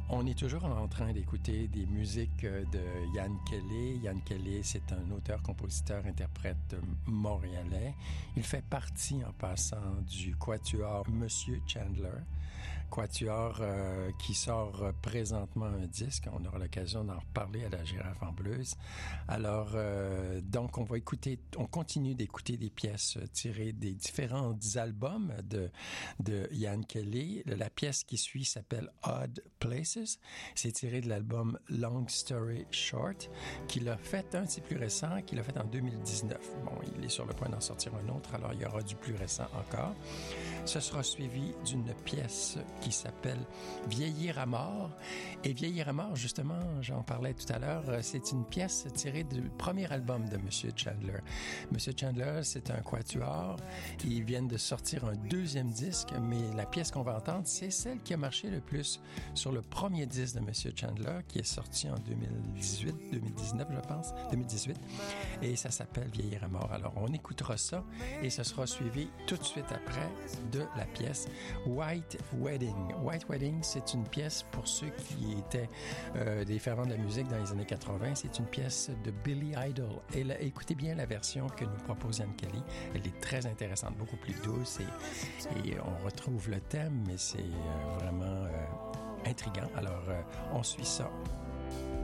On est toujours en train d'écouter des musiques de Ian Kelly. Ian Kelly, c'est un auteur, compositeur, interprète montréalais. Il fait partie, en passant, du quatuor Monsieur Chandler, quatuor qui sort présentement un disque. On aura l'occasion d'en reparler à la Girafe en Blues. Alors, donc, on continue d'écouter des pièces tirées des différents albums de Ian Kelly. La pièce qui suit s'appelle Odd Places. C'est tiré de l'album Long Story Short, qu'il a fait un de ses plus récents, qu'il a fait en 2019. Bon, il est sur le point d'en sortir un autre, alors il y aura du plus récent encore. Ce sera suivi d'une pièce qui s'appelle Vieillir à mort. Et Vieillir à mort, justement, j'en parlais tout à l'heure, c'est une pièce tirée du premier album de Monsieur Chandler. Monsieur Chandler, c'est un quatuor. Ils viennent de sortir un deuxième disque, mais la pièce qu'on va entendre, c'est celle qui a marché le plus sur le premier disque de Monsieur Chandler, qui est sorti en 2018, je pense, 2018, et ça s'appelle Vieillir à mort. Alors, on écoutera ça, et ce sera suivi tout de suite après de la pièce White Wedding. White Wedding, c'est une pièce, pour ceux qui étaient des fervents de la musique dans les années 80, c'est une pièce de Billy Idol. Et là, écoutez bien la version que nous propose Ian Kelly. Elle est très intéressante, beaucoup plus douce, et on retrouve le thème, mais c'est vraiment intriguant. Alors, on suit ça